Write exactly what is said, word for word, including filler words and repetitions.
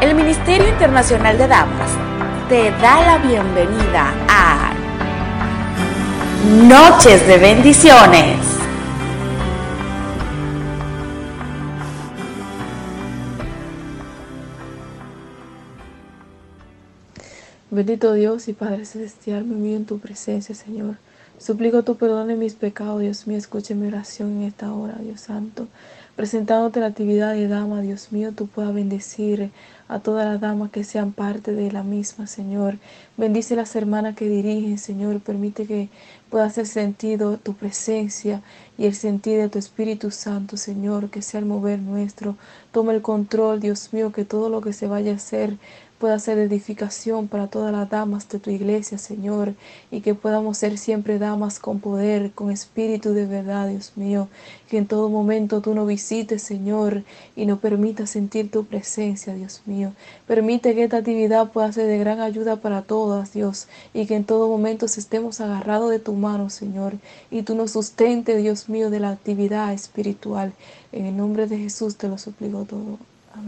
El Ministerio Internacional de Damas te da la bienvenida a Noches de Bendiciones. Bendito Dios y Padre Celestial, me humillo en tu presencia, Señor. Suplico tu perdón de mis pecados, Dios mío. Escuche mi oración en esta hora, Dios Santo. Presentándote la actividad de dama, Dios mío, tú puedas bendecir a todas las damas que sean parte de la misma, Señor. Bendice a las hermanas que dirigen, Señor. Permite que pueda hacer sentido tu presencia y el sentir de tu Espíritu Santo, Señor, que sea el mover nuestro. Toma el control, Dios mío, que todo lo que se vaya a hacer pueda ser edificación para todas las damas de tu iglesia, Señor, y que podamos ser siempre damas con poder, con espíritu de verdad, Dios mío, que en todo momento tú nos visites, Señor, y nos permitas sentir tu presencia, Dios mío. Permite que esta actividad pueda ser de gran ayuda para todas, Dios, y que en todo momento estemos agarrados de tu mano, Señor, y tú nos sustentes, Dios mío, de la actividad espiritual. En el nombre de Jesús te lo suplico todo.